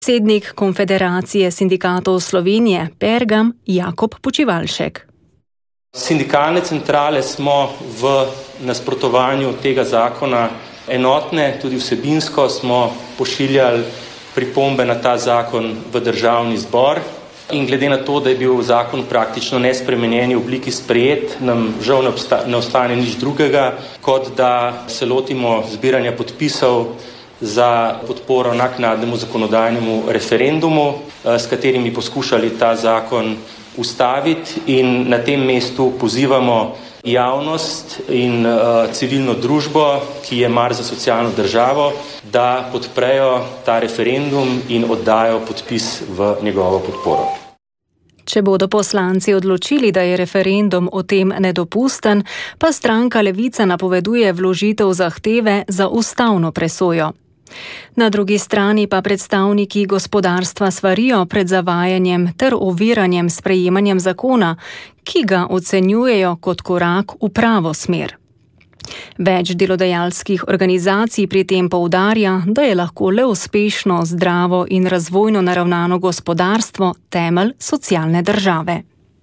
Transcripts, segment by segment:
Predsednik Konfederacije sindikatov Slovenije Pergam Jakob Počivalšek. Sindikalne centrale smo v nasprotovanju tega zakona enotne, tudi vsebinsko smo pošiljali pripombe na ta zakon v Državni zbor in glede na to, da je bil zakon praktično nespremenjeni obliki sprejet, nam žal ne ostane nič drugega, kot da se lotimo zbiranja podpisov za podporo naknadnemu zakonodajnemu referendumu, s katerimi poskušali ta zakon ustaviti in na tem mestu pozivamo javnost in civilno družbo, ki je mar za socialno državo, da podprejo ta referendum in oddajo podpis v njegovo podporo. Če bodo poslanci odločili, da je referendum o tem nedopusten, pa stranka Levica napoveduje vložitev zahteve za ustavno presojo. Na drugi strani pa predstavniki gospodarstva svarijo pred zavajanjem ter oviranjem sprejemanjem zakona, ki ga ocenjujejo kot korak v pravo smer. Več delodajalskih organizacij pri tem poudarja, da je lahko le uspešno, zdravo in razvojno naravnano gospodarstvo temelj socialne države.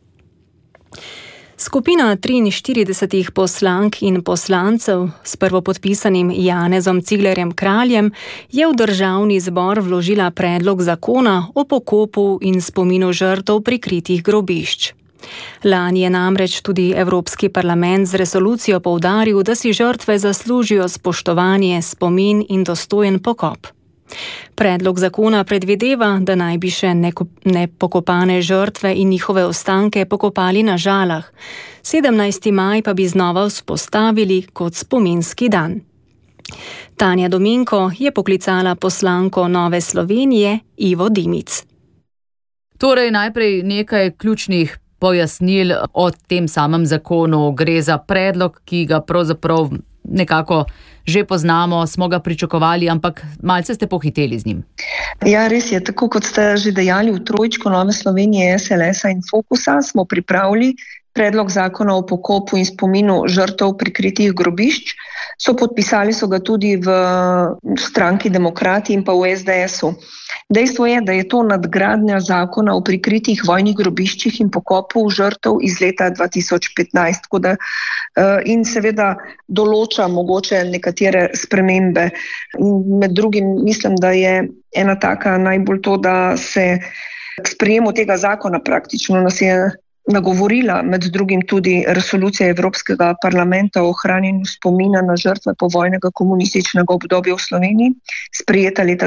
Skupina 43 poslank in poslancev s prvopodpisanim Janezom Ciglerjem Kraljem je v Državni zbor vložila predlog zakona o pokopu in spominu žrtev prikritih grobišč. Lani je namreč tudi Evropski parlament z resolucijo poudaril, da si žrtve zaslužijo spoštovanje, spomin in dostojen pokop. Predlog zakona predvideva, da naj bi še nepokopane žrtve in njihove ostanke pokopali na Žalah. 17. maj pa bi znova vzpostavili kot spominski dan. Tanja Dominko je poklicala poslanko Nove Slovenije Ivo Dimic. Torej najprej nekaj ključnih pojasnil o tem samem zakonu. Gre za predlog, ki ga pravzaprav nekako že poznamo, smo ga pričakovali, ampak malce ste pohiteli z njim. Ja, res je, tako kot ste že dejali, v trojčku Nove Slovenije, SLS-a in Fokusa smo pripravili predlog zakona o pokopu in spominu žrtev prikritih grobišč. Podpisali so ga tudi v stranki Demokrati in pa v SDS-u. Dejstvo je, da je to nadgradnja zakona o prikritih vojnih grobiščih in pokopu žrtev iz leta 2015, in seveda določa mogoče nekatere spremembe. Med drugim mislim, da je ena taka najbolj to, da se k sprejemu tega zakona praktično nas je nagovorila med drugim tudi resolucija Evropskega parlamenta o ohranjanju spomina na žrtve povojnega komunističnega obdobja v Sloveniji, sprejeta leta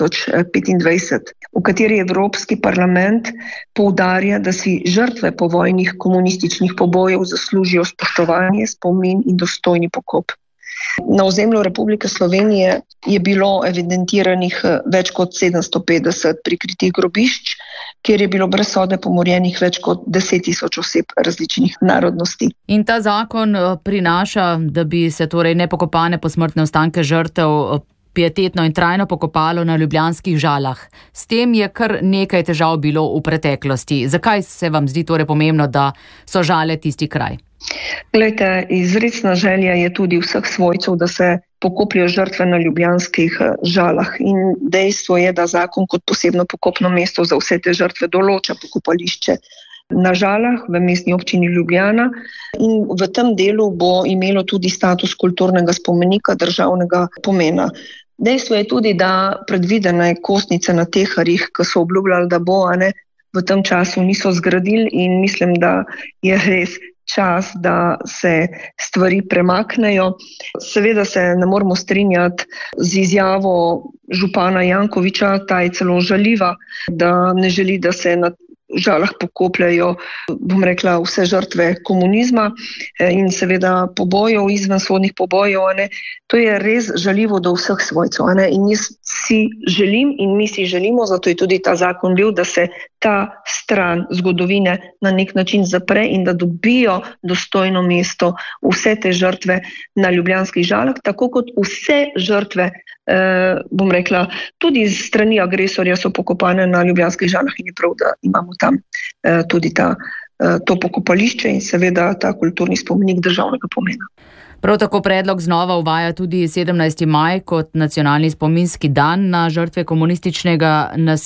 2025, v kateri Evropski parlament poudarja, da si žrtve povojnih komunističnih pobojev zaslužijo spoštovanje, spomin in dostojni pokop. Na ozemlju Republike Slovenije je bilo evidentiranih več kot 750 prikritih grobišč, kjer je bilo brez sodne pomorjenih več kot 10 000 oseb različnih narodnosti. In ta zakon prinaša, da bi se torej nepokopane posmrtne ostanke žrtev pietetno in trajno pokopalo na ljubljanskih Žalah. S tem je kar nekaj težav bilo v preteklosti. Zakaj se vam zdi torej pomembno, da so Žale tisti kraj? Glejte, izrecna želja je tudi vseh svojcev, da se pokopljajo žrtve na ljubljanskih Žalah. In dejstvo je, da zakon kot posebno pokopno mesto za vse te žrtve določa pokopališče na Žalah v mestni občini Ljubljana in v tem delu bo imelo tudi status kulturnega spomenika državnega pomena. Dejstvo je tudi, da predvidene kostnice na Teharjih, ki so obljubljali, da bo, v tem času niso zgradili in mislim, da je res čas, da se stvari premaknejo. Seveda se ne moramo strinjati z izjavo župana Jankovića, ta je celo žaljiva, da ne želi, da se na Žalah pokopljajo, vse žrtve komunizma in seveda pobojev, izvensodnih pobojev. To je res žaljivo do vseh svojcev. In jaz si želim in mi si želimo, zato je tudi ta zakon bil, da se ta stran zgodovine na nek način zapre in da dobijo dostojno mesto vse te žrtve na ljubljanskih Žalah, tako kot vse žrtve, tudi z strani agresorja so pokopane na ljubljanskih Žalah in je prav, da imamo tam tudi to pokopališče in seveda ta kulturni spomenik državnega pomena. Prav tako predlog znova uvaja tudi 17. maj kot nacionalni spominski dan na žrtve komunističnega nasilja.